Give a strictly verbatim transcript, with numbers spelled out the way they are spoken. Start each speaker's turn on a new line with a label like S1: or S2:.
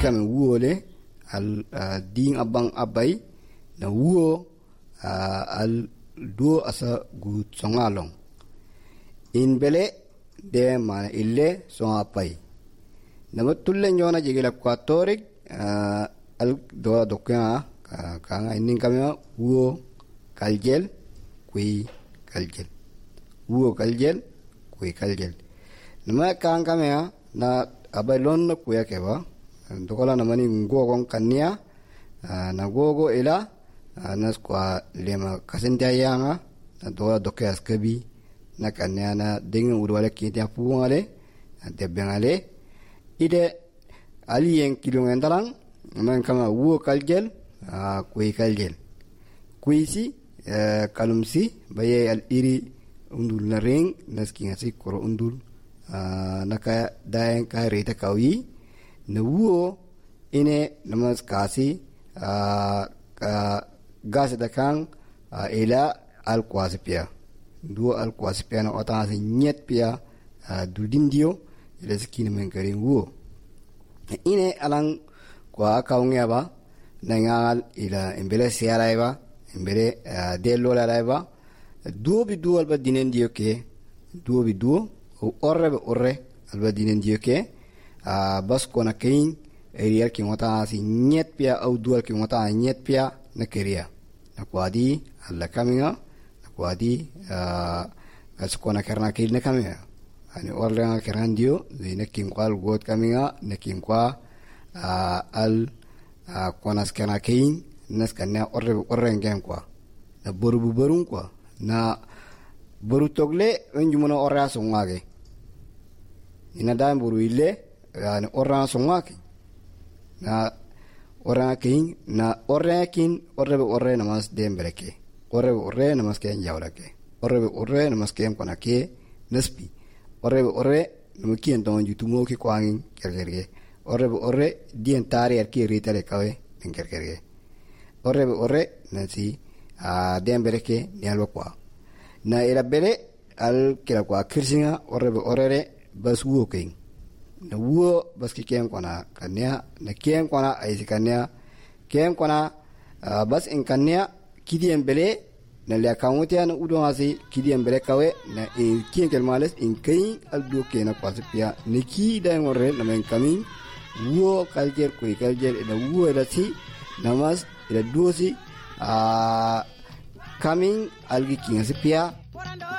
S1: kame wuo le al uh, ding abang abai na wuo uh, al duo asa gu songalong in bele de mana ille so apai nama tulle nyona jigila kwatorik uh, al do dokya uh, kanga inin kame wuo kaljel kui kaljel wuo kaljel kui kaljel nama kanga kame na abai lon kuya keba dokola namani ngogong kania uh, na gogo ila uh, nas kwa lema kasentia yanga na dola dokya askabi na kania na dingin udwale kitia puungale na debengale ide alien kilungen dalang man kama wuo kaljel uh, kui kaljel kuisi uh, kalumsi baye al iri undul na ring naskinga si koro undul uh, naka daeng ka reta kawi na wuo ine namas kasi uh, uh, gas dakang uh, ila al kwasi pia duo al kwasi pia na otasi nyet pia uh, dudindio ila skina menkari wuo ine alang kwa kaungia ba nangal ila embele siara ba embele uh, delo la ba duo bi duo alba dinendio ke duo bi duo o orre be orre alba dinendio ke uh, bas kona kein erial ki ngota si nyet pia au dual ki ngota nyet pia na keria na kwadi alla kaminga na kwadi uh, as kona karna kil na kaminga ani orle nga kerandio zine kin kwal got kaminga na kin kwa uh, al uh, kona skana kein nas kana orre orre ngem kwa na boru borun kwa na boru togle enjumona orra songage ina dam boru ile yani orra songake na orra kin na orra kin orre orre namas dembreke orre orre namas ken jawlake orre orre namas ken kona ke naspi orre orre namkien don jutumo ki kwangin kergerge orre orre dien tari arki ritale kawe kergerge orre orre nasi a dembreke nyalwa kwa na ira bele al kila kwa kirsinga orre orre bas wuo king na wuo bas ki ken kona kanya na ken kona ai kanya ken kona uh, bas in kanya kidien bele na le kauntia na udo asi kidien bele kawe na in kien kel males in kai al do ke na kwasi pia ne ki da ngore na men kamin wuo kaljer ko kaljer na wuo da si namas ila dosi a uh, coming algi kinga si pia